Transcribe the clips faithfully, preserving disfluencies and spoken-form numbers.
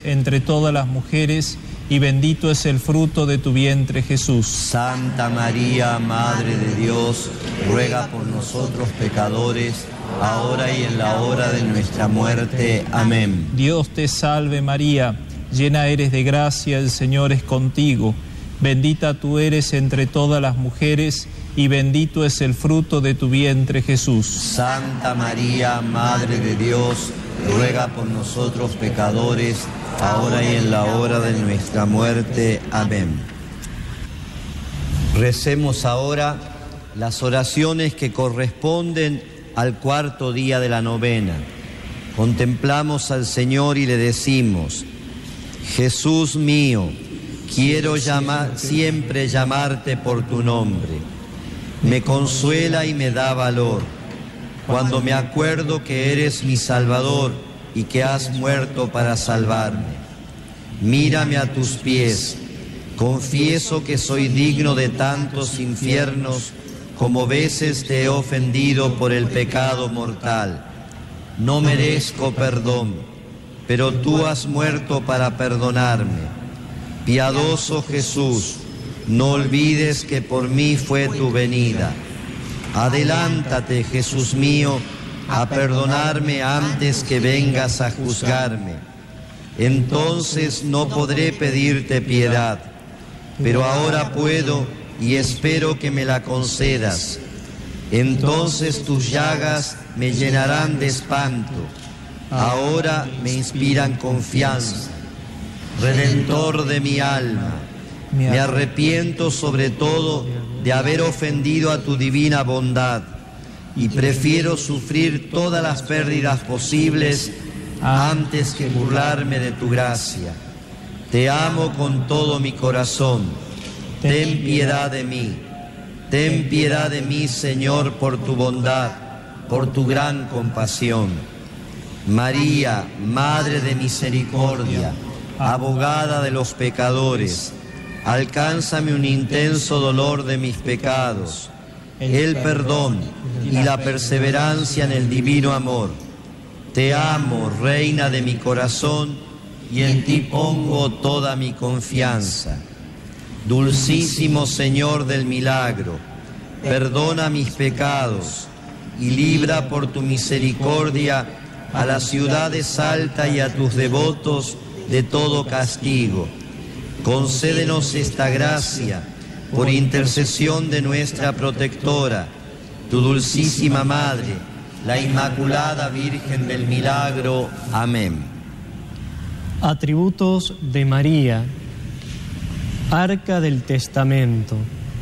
entre todas las mujeres, y bendito es el fruto de tu vientre, Jesús. Santa María, Madre de Dios, ruega por nosotros pecadores, ahora y en la hora de nuestra muerte. Amén. Dios te salve María, llena eres de gracia, el Señor es contigo. Bendita tú eres entre todas las mujeres, y bendito es el fruto de tu vientre, Jesús. Santa María, Madre de Dios, ruega por nosotros pecadores, ahora y en la hora de nuestra muerte. Amén. Recemos ahora las oraciones que corresponden al cuarto día de la novena. Contemplamos al Señor y le decimos: Jesús mío, quiero llamar, siempre llamarte por tu nombre. Me consuela y me da valor cuando me acuerdo que eres mi Salvador y que has muerto para salvarme. Mírame a tus pies. Confieso que soy digno de tantos infiernos como veces te he ofendido por el pecado mortal. No merezco perdón, pero tú has muerto para perdonarme. Piadoso Jesús, no olvides que por mí fue tu venida. Adelántate, Jesús mío, a perdonarme antes que vengas a juzgarme. Entonces no podré pedirte piedad, pero ahora puedo y espero que me la concedas. Entonces tus llagas me llenarán de espanto. Ahora me inspiran confianza. Redentor de mi alma, me arrepiento sobre todo de haber ofendido a tu divina bondad y prefiero sufrir todas las pérdidas posibles antes que burlarme de tu gracia. Te amo con todo mi corazón. Ten piedad de mí. Ten piedad de mí, Señor, por tu bondad, por tu gran compasión. María, Madre de misericordia, abogada de los pecadores, alcánzame un intenso dolor de mis pecados, el perdón y la perseverancia en el divino amor. Te amo, Reina de mi corazón, y en ti pongo toda mi confianza. Dulcísimo Señor del milagro, perdona mis pecados y libra por tu misericordia a la ciudad de Salta y a tus devotos de todo castigo. Concédenos esta gracia por intercesión de nuestra protectora, tu dulcísima Madre, la Inmaculada Virgen del Milagro. Amén. Atributos de María. Arca del Testamento.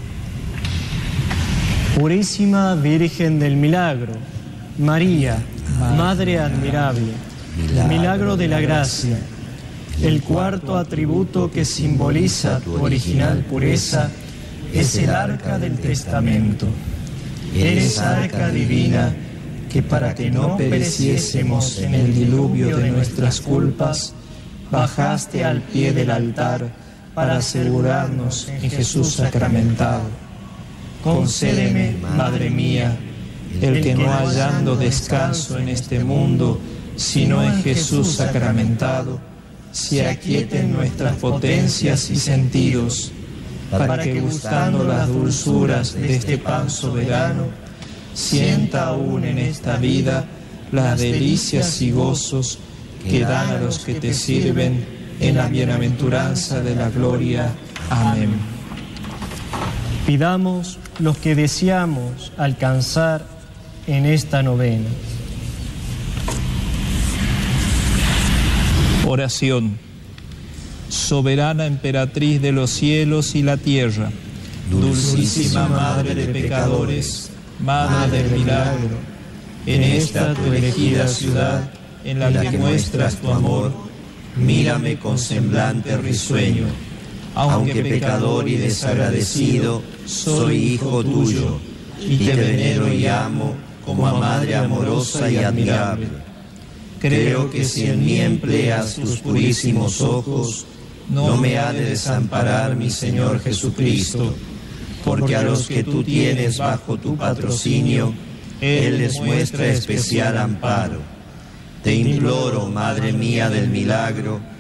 Purísima Virgen del Milagro. María, Madre admirable. Milagro de la gracia. El cuarto atributo que simboliza tu original pureza es el arca del testamento. Eres arca divina que para que no pereciésemos en el diluvio de nuestras culpas, bajaste al pie del altar para asegurarnos en Jesús sacramentado. Concédeme, Madre mía, el que no hallando descanso en este mundo, sino en Jesús sacramentado, se aquieten nuestras potencias y sentidos, para que gustando las dulzuras de este pan soberano, sienta aún en esta vida las delicias y gozos que dan a los que te sirven en la bienaventuranza de la gloria. Amén. Pidamos los que deseamos alcanzar en esta novena. Oración. Soberana emperatriz de los cielos y la tierra, dulcísima Madre de pecadores, Madre del milagro, en esta tu elegida ciudad, en la que muestras tu amor, mírame con semblante risueño. Aunque pecador y desagradecido, soy hijo tuyo, y te venero y amo como a Madre amorosa y admirable. Creo que si en mí empleas tus purísimos ojos, no me ha de desamparar mi Señor Jesucristo, porque a los que tú tienes bajo tu patrocinio, Él les muestra especial amparo. Te imploro, Madre mía del milagro,